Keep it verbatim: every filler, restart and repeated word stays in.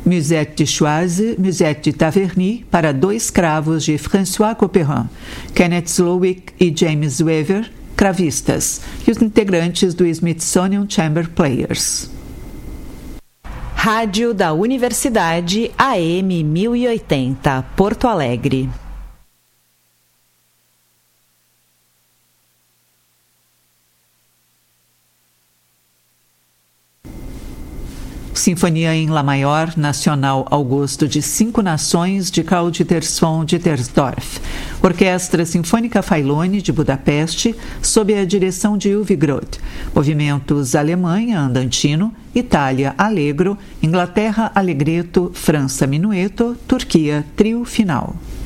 Musette de Choise, Musette de Taverny, para Dois Cravos, de François Couperin, Kenneth Slowick e James Weaver, cravistas, e os integrantes do Smithsonian Chamber Players. Rádio da Universidade A M mil e oitenta, Porto Alegre. Sinfonia em Lá Maior, Nacional ao gosto de Cinco Nações, de Carl Dieterson Dietersdorf. Orquestra Sinfônica Failone, de Budapeste, sob a direção de Uwe Groth. Movimentos Alemanha, Andantino, Itália, Allegro, Inglaterra, Allegretto, França, Minueto, Turquia, Trio Final.